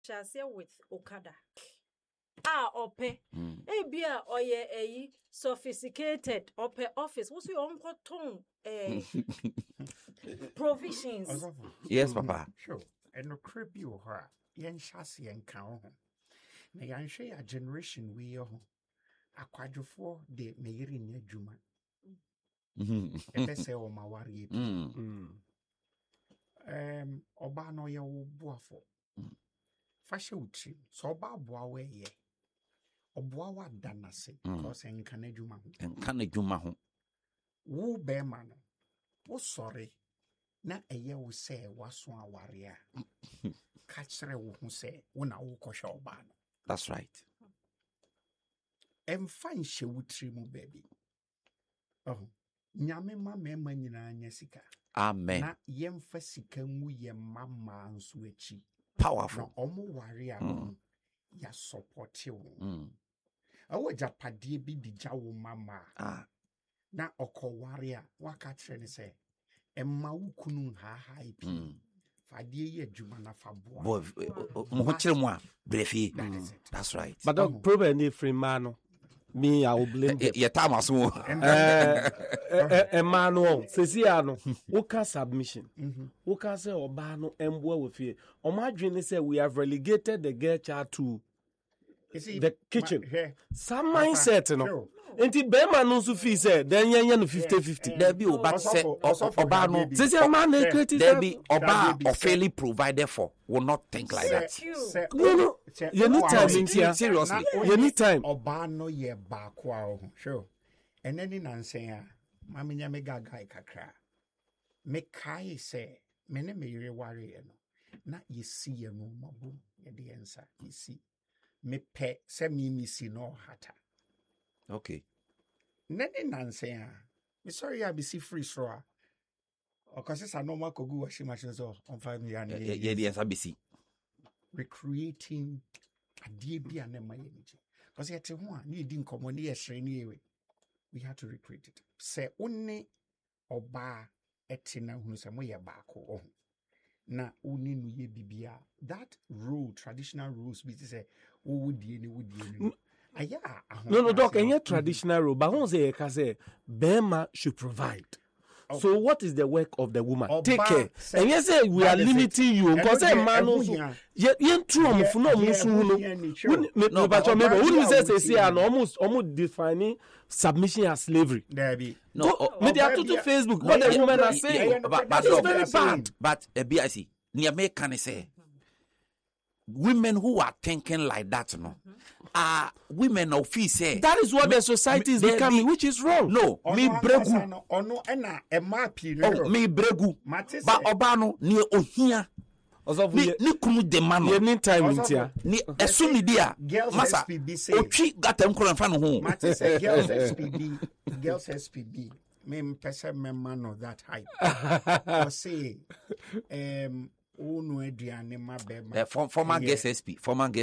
Shasia with Okada. Ope. Ebia oye sophisticated ope office. What's your uncle tone? Provisions. Yes, Papa. Sure. And no creepy or her. Yen chassis and cow. Na yan share a generation we ho. A quadrofo de meyiri ni adwuma. Ebe se o mawari oba no ye wo boafo. Fashe uchi. So oba boa we ye. Oboa wa danase because enkan adwuma ho. Enkan adwuma ho. Wo be ma no. Wo sorry. Na eye wo se waso aware a. Ka kire wo hu se wo na wo kohwe oba no. That's right. Emfa nhye wutri mu baby. Nyame ma mema nyina nya sika. Amen. Na yemfa sika mu ye mama nso achi. Powerful. Na omo ware a ya support you. Awo japade bi digya wo mama. Na okoware a waka kire ne se emma wukunu ha ipi. Fade ye adwuma na fa boa. Mo ho kire mu a brefi. That's right. But the problem is free man. Me, I will blame your time as well. A manual says, no, who can submission? Who can say, Obano and boy with you? On my dream, say we have relegated the girl child to the kitchen. Some mindset, no. And the Bema knows to fee said, then yan 50-50. There be Oba say Obano. Says a man, there be Oba or fairly provided for. Will not think like that. No. You need time, seriously. You need time. Obano ye bakwa sure. And then in answer, Mammy Yamega guy kakra. Me kai say, many me worry no. Not ye see ye no mabu, ye the answer, ye see. Me pe, se me see no hata. Okay. Nene answer, me sorry I be see free straw. Or cause it's a normal kogu washing machine so on 5 million. Yes, I be see. Recreating a DB and my energy. Because you had to one, you didn't come on the anyway. We had to recreate it. Say only oba etina who say we back home. Na uni no ye bibia. That rule, traditional rules, we say, who would ye No, Doc, and yet traditional rule, but once they can say, Bema should provide. So what is the work of the woman? Take care. And yes, we are limiting you because a man also yen true of no musu no but maybe who say almost defining submission as slavery. No, media to Facebook what the women are saying. But it's very bad. But BIC near me can say women who are thinking like that no are women of fee say that is what the society is becoming, which is wrong. No, me bregu me bregu but obano ni ohia ni kunu de mano ni time ntia ni esu ni dia masa otwi gatam kro nfa no ho girls SPB me person member no that hype or say Uno Adriane Mabema. Former guest SP.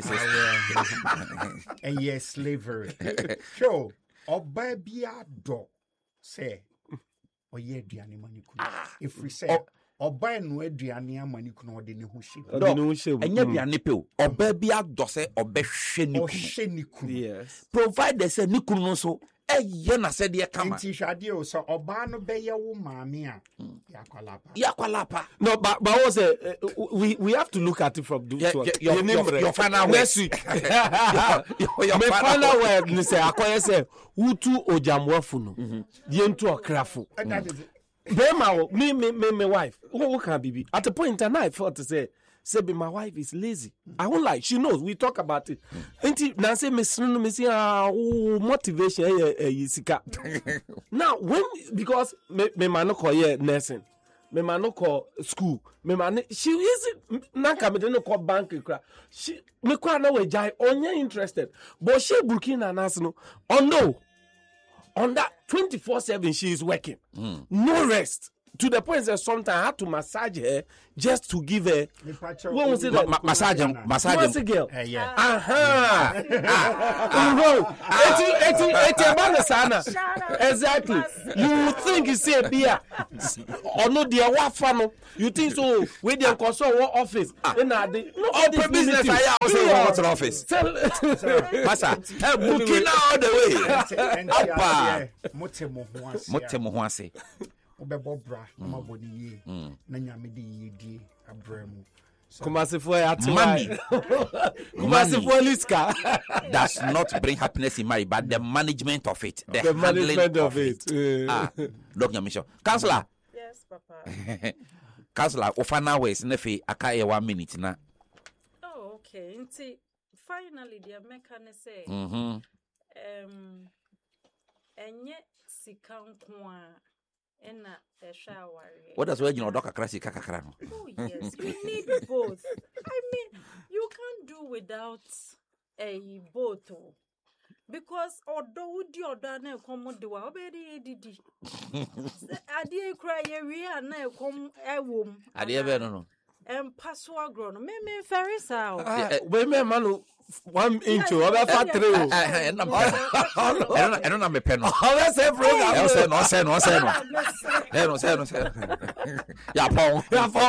And yes, slavery. Sure. Obabia do say, or ye Adriane Manicuna. If we say, Oba no Adriane Manicuna or the Nushi. And yet, Nipple, Obabia do say, Obesheniku. Yes. Provide the say Nikuno so. Yena said ye come. Shadio so Obano be ya mamia. Yakwalapa. No, but also we have to look at it from your final next week. Your final word say akoye say utu ojamwafu no. Yentu okrafu. Bema me wife. Who can be at the point in time I thought to say my wife is lazy. I won't lie. She knows. We talk about it. Nancy motivation. Now, because me man no call nursing, me man no call school, me man she is nanka me no call bank. She me kwa na we jai onye interested, but she Burkina National. Oh no, on that 24/7 she is working, no rest. to the point that sometimes I had to massage her just to give her. When was it? Massage. Girl. Yeah. Exactly. You think you say beer or no? Dear, what fun? You think so? We dey consult what office? No business. I also want an office. Masa, booking all the way. Apa. Motemo huase. Obebobra na body na nyame de yedie abremu. Kumasi for money. Kumasi for liska. Does not bring happiness in marriage, but the management of it, the management of it. Dr. Michelle. Counselor. Yes, Papa. Counselor, ofana ways nefe akaye 1 minute na. Oh, okay. Nti finally the mechanic say enye sika nko a ena ehwa aware. What does you know doka krasi kakakra no? Oh yes, you need both. I mean, you can't do without a both. Because although would you done a common do obedi didi. Adi cry we are na come a womb. Adi ever no. Password grown. Me ferry sao. We me manu 1 inch over factory. I don't know me pen. Let's say program. No say. Ya pon.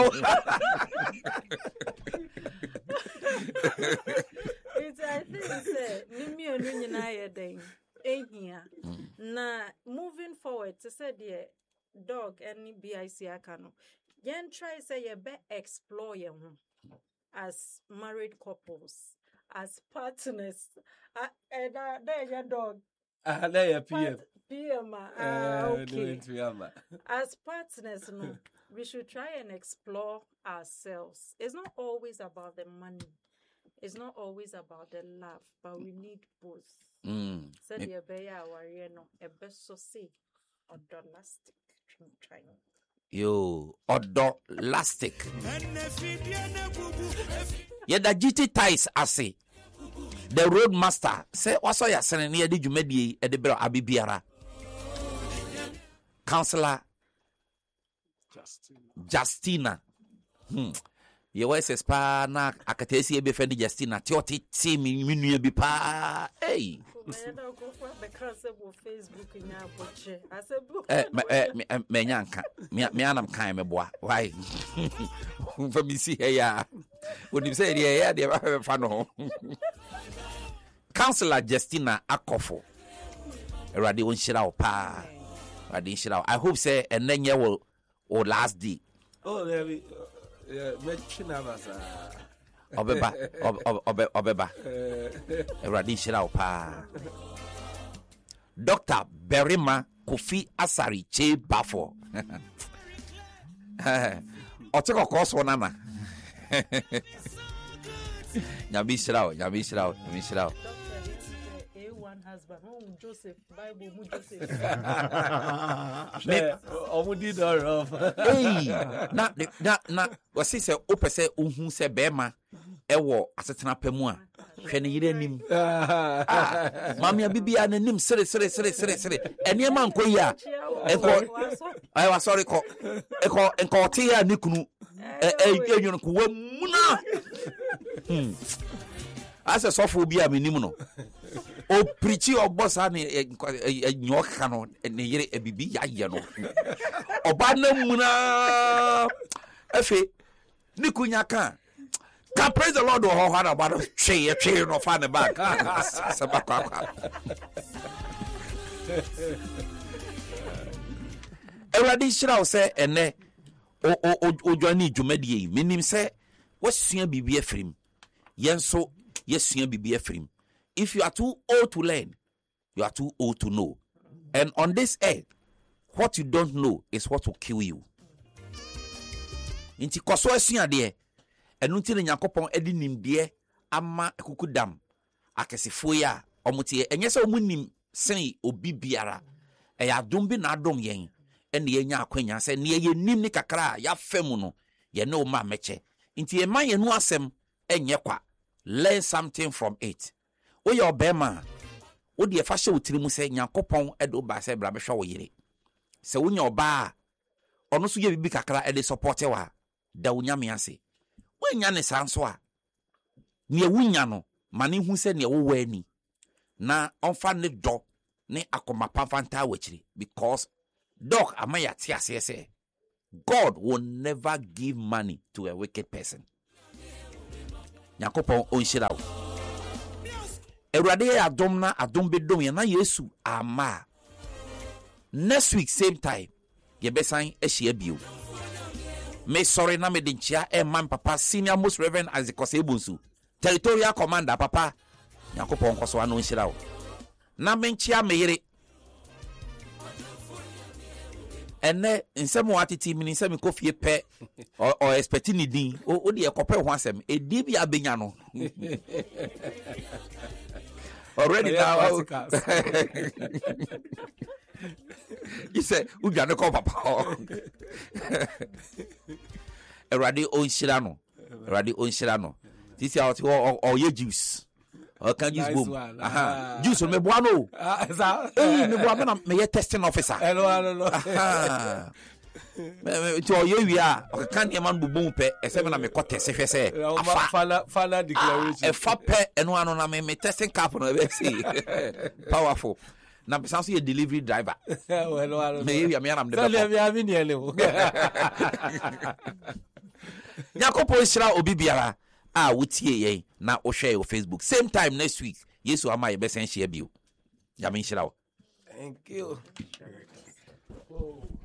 It's I think say me onu nyina ye den. Ehia. Na moving forward to say the dog any BIC aka no. Yen try say ye be explore ye as married couples, as partners. And there your dog. There your PM. PM. Okay. As partners, no, we should try and explore ourselves. It's not always about the money. It's not always about the love, but we need both. Said the beya warrior no a best so say or domestic trying. Yo, odolastic. Yeda GT ties ase. The roadmaster say also ya sene ne de dwumadie e de bro abibiara. Counselor Justina. Ye was pa na akatesi e be fendi Justina. Ti oti ti mi nua bi pa. Hey. Facebook in me nyanka me anam kan me boa why for me see here when you say here they have fun no. Counselor Justina Akofo Erade won shira o pa Erade shira I hope say enenye will last day. Oh there we me chinavasa Obeba Erade shira o pa Dr. Berima Kofi Asari Che Bafo. Oteko koso nana. Nyami shirao. A1 husband. Oh, Joseph. Bible Joseph. Omudi dorof. Hey, na wasi se opese unhu se bema ewo asetena pemu a hwe ne yire nim mami abibia na nim sere ene ma nko yi a enko sorry ko enko te ya nikunu enyo ko wamuna ase sofo bi a menim no o preach ogbosa ne nyoka no ne yire abibi ya no oba na muna efe nikunya kan can praise the Lord how hard about tree no fan the back. Eradi shira say ene o joani dwumadie menim say wasua bibia afrim yenso yesua bibia afrim. If you are too old to learn, you are too old to know. And on this earth, what you don't know is what will kill you. Inti koso asua de enunti ne Yakopon edi nimde ama ekukudam akesefo ya omutie enye se omunim sen obi biara eya dombi na adom yen ene yenya akwanya se ne ye nim ni kakra ya femu no ye ne o ma meche nti e man ye nu asem enye kwa learn something from it o ye obema o de fa hye otiri mu se Yakopon edo ba se bra be hwe wo yire se wonya oba ono so ye bibi kakra e de support wa da unyame ase wanya ne sanso a ne wunya no mane hu se ne wo wani na onfa ne do ne akoma pamfanta wachiri because dog amaya ti ase se God will never give money to a wicked person. Yakopon onshira wo. Ewurade ya adom na adom bedom ya na Yesu ama. Next week same time ye besan ehia bio. Me sorry na me dinchia e man papa senior most reverend Isaac Osebunsu. Territorial commander papa Yakopon koso anu onshira wo. Na menchia meyere ene nsem watiti mini nsem kofie pe o expecting ni din o de ekope ho asem edi bi abenya no already now you say uga no ko papa erade onshira no this out or ye juice or can use boom juice me boano me boano me testing officer hello to you we are can e man bubum pe esem na me ko test hwe se final declaration e fa pe eno ano na me testing cap no be see powerful na person so ye delivery driver hello me we am the Yakopo Ishra obi biara wotie ye na wo share your Facebook same time next week Yesu ama ye besen share bio ya me nshira wo. Thank you.